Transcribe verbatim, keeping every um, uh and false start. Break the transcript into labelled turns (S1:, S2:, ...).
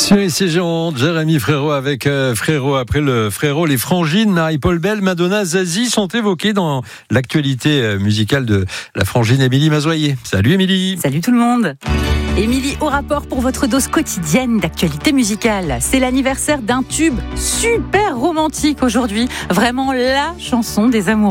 S1: Sur ici Gironde, Jérémy Frérot avec euh, Frérot. Après le Frérot, les frangines, Marie-Paul Bell, Madonna, Zazie sont évoquées dans l'actualité euh, musicale de la frangine Émilie Mazoyer. Salut Émilie.
S2: Salut tout le monde. Émilie au rapport pour votre dose quotidienne d'actualité musicale. C'est l'anniversaire d'un tube super romantique aujourd'hui. Vraiment la chanson des amoureux.